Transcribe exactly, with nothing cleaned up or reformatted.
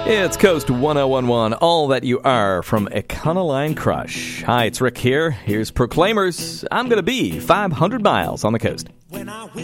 It's Coast one oh one one, All That You Are from Econoline Crush. Hi, it's Rick here. Here's Proclaimers. I'm going to be five hundred miles on the coast.